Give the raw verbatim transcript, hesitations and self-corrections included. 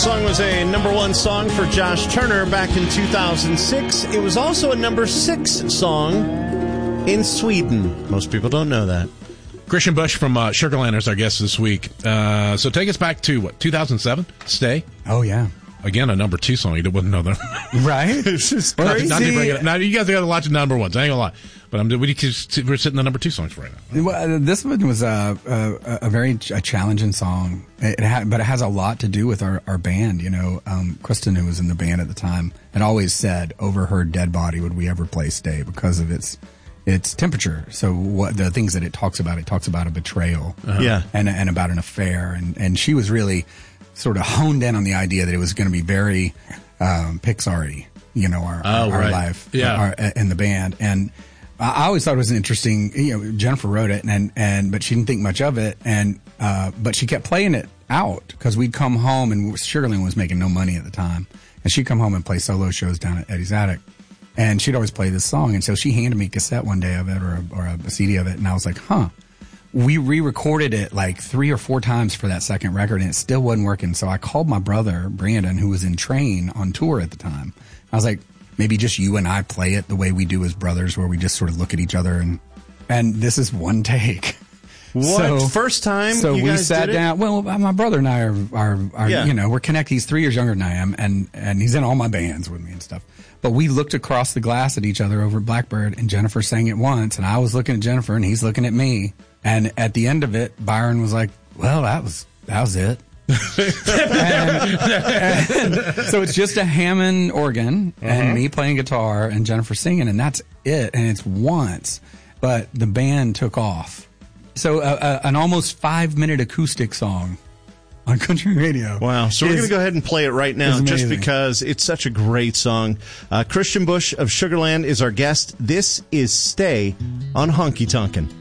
The song was a number one song for Josh Turner back in two thousand six. It was also a number six song in Sweden. Most people don't know that. Christian Busch from uh, Sugarland is our guest this week. Uh, so take us back to, what, two thousand seven? Stay? Oh, yeah. Again, a number two song. You wouldn't know that. Right? It's just Not, crazy. not to bring it up. Now, you guys got to watch the number ones. I ain't going to lie. But I'm, we just, we're sitting the number two songs right now. Well, this one was a, a, a very ch- a challenging song, it ha- but it has a lot to do with our, our band. You know, um, Kristen, who was in the band at the time, had always said, over her dead body would we ever play Stay because of its its temperature. So what the things that it talks about, it talks about a betrayal, Uh-huh. Yeah. and and about an affair, and and she was really sort of honed in on the idea that it was going to be very um, Pixar-y, you know, our Oh, our, our right. life, Yeah. our, in the band, and I always thought it was an interesting, you know, Jennifer wrote it and, and, but she didn't think much of it. And, uh, but she kept playing it out because we'd come home and Sugarland was making no money at the time. And she'd come home and play solo shows down at Eddie's Attic. And she'd always play this song. And so she handed me a cassette one day of it or a, or a C D of it. And I was like, huh. We re-recorded it like three or four times for that second record and it still wasn't working. So I called my brother, Brandon, who was in Train on tour at the time. I was like, maybe just you and I play it the way we do as brothers, where we just sort of look at each other and and this is one take. What? So, First time So you we guys sat did it? down. Well, my brother and I are, are, are Yeah. you know, we're connected. He's three years younger than I am, and, and he's in all my bands with me and stuff. But we looked across the glass at each other over at Blackbird, and Jennifer sang it once, and I was looking at Jennifer, and he's looking at me. And at the end of it, Byron was like, well, that was, that was it. and, and so it's just a Hammond organ and Uh-huh. me playing guitar and Jennifer singing, and that's it. And it's once, but the band took off. So uh, uh, an almost five minute acoustic song on country radio. Wow. So we're is- going to go ahead and play it right now is just amazing. because it's such a great song. Uh, Christian Busch of Sugarland is our guest. This is Stay on Honky Tonkin'.